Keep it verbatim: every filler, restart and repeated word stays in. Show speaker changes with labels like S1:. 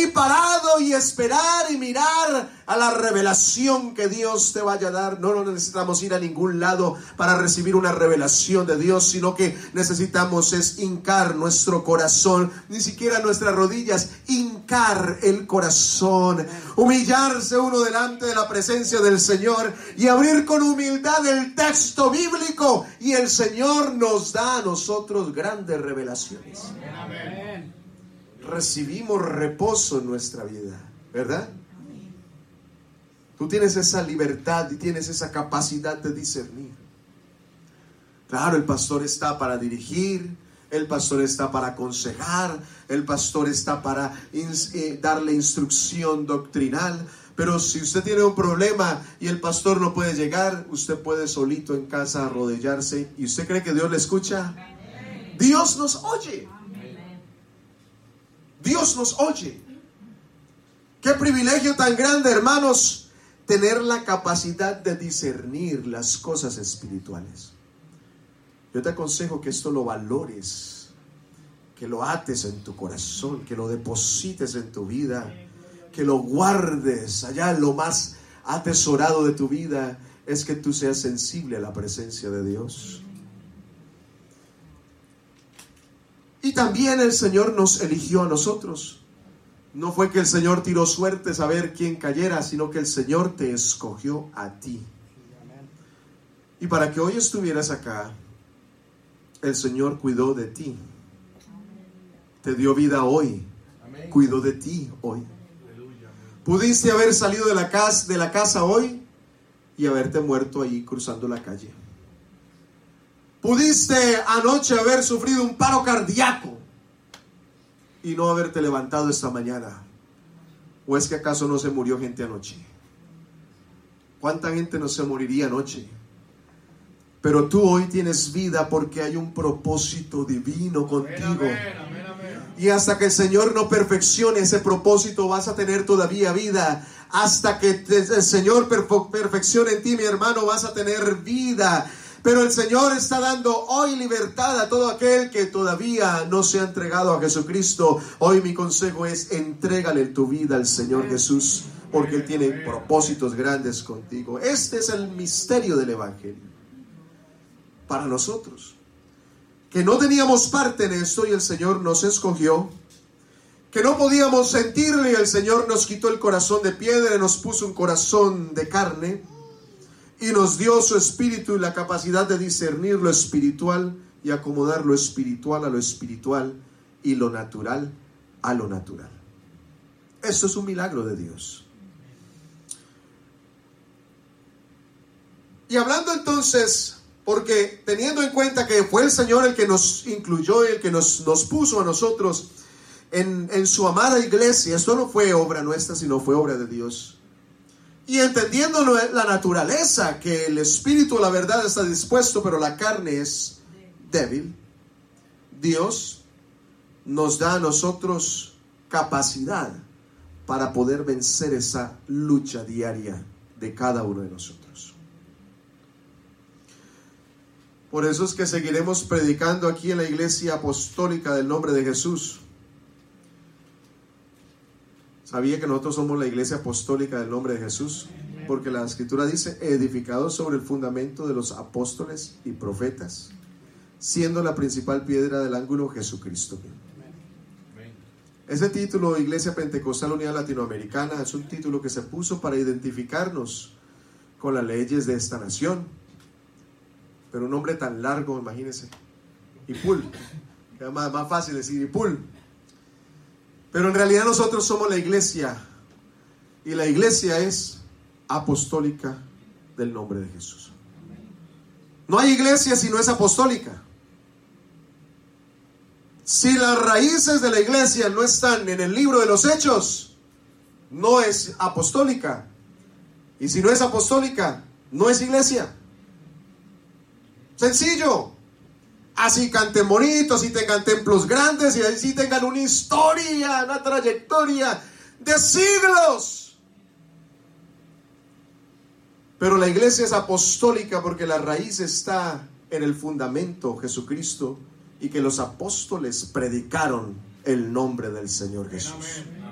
S1: parado y esperar y mirar a la revelación que Dios te vaya a dar. No, no necesitamos ir a ningún lado para recibir una revelación de Dios, sino que necesitamos es hincar nuestro corazón, ni siquiera nuestras rodillas, hincar el corazón, humillarse uno delante de la presencia del Señor y abrir con humildad el texto bíblico, y el Señor nos da a nosotros grandes revelaciones. Amén. Recibimos reposo en nuestra vida, ¿verdad? Tú tienes esa libertad y tienes esa capacidad de discernir. Claro, el pastor está para dirigir, el pastor está para aconsejar, el pastor está para ins- eh, darle instrucción doctrinal. Pero si usted tiene un problema y el pastor no puede llegar, usted puede solito en casa arrodillarse. ¿Y usted cree que Dios le escucha? Dios nos oye. Dios nos oye. Qué privilegio tan grande, hermanos, tener la capacidad de discernir las cosas espirituales. Yo te aconsejo que esto lo valores, que lo ates en tu corazón, que lo deposites en tu vida, que lo guardes allá en lo más atesorado de tu vida. Es que tú seas sensible a la presencia de Dios. Y también el Señor nos eligió a nosotros. No fue que el Señor tiró suertes a ver quién cayera, sino que el Señor te escogió a ti. Y para que hoy estuvieras acá, el Señor cuidó de ti. Te dio vida hoy. Cuidó de ti hoy. Pudiste haber salido de la casa, de la casa hoy y haberte muerto ahí cruzando la calle. Pudiste anoche haber sufrido un paro cardíaco y no haberte levantado esta mañana. ¿O es que acaso no se murió gente anoche? ¿Cuánta gente no se moriría anoche? Pero tú hoy tienes vida porque hay un propósito divino contigo. Amén, amén, amén. Y hasta que el Señor no perfeccione ese propósito, vas a tener todavía vida. Hasta que el Señor perfeccione en ti, mi hermano, vas a tener vida. Pero el Señor está dando hoy libertad a todo aquel que todavía no se ha entregado a Jesucristo. Hoy mi consejo es: entrégale tu vida al Señor Jesús, porque Él tiene propósitos grandes contigo. Este es el misterio del Evangelio para nosotros, que no teníamos parte en esto y el Señor nos escogió, que no podíamos sentirle y el Señor nos quitó el corazón de piedra y nos puso un corazón de carne y nos dio su espíritu y la capacidad de discernir lo espiritual y acomodar lo espiritual a lo espiritual y lo natural a lo natural. Esto es un milagro de Dios. Y hablando entonces, porque teniendo en cuenta que fue el Señor el que nos incluyó y el que nos, nos puso a nosotros en, en su amada iglesia, esto no fue obra nuestra, sino fue obra de Dios. Y entendiendo la naturaleza, que el espíritu, la verdad, está dispuesto, pero la carne es débil, Dios nos da a nosotros capacidad para poder vencer esa lucha diaria de cada uno de nosotros. Por eso es que seguiremos predicando aquí en la Iglesia Apostólica del Nombre de Jesús. ¿Sabía que nosotros somos la Iglesia Apostólica del Nombre de Jesús? Porque la Escritura dice: edificados sobre el fundamento de los apóstoles y profetas, siendo la principal piedra del ángulo Jesucristo. Ese título, Iglesia Pentecostal Unida Latinoamericana, es un título que se puso para identificarnos con las leyes de esta nación. Pero un nombre tan largo, imagínense. Ipul. Es más, más fácil decir Ipul. Pero en realidad nosotros somos la iglesia. Y la iglesia es apostólica del nombre de Jesús. No hay iglesia si no es apostólica. Si las raíces de la iglesia no están en el libro de los Hechos, no es apostólica. Y si no es apostólica, no es iglesia. Sencillo. Así canten bonitos, así tengan templos grandes y así tengan una historia, una trayectoria de siglos. Pero la iglesia es apostólica porque la raíz está en el fundamento Jesucristo y que los apóstoles predicaron el nombre del Señor Jesús.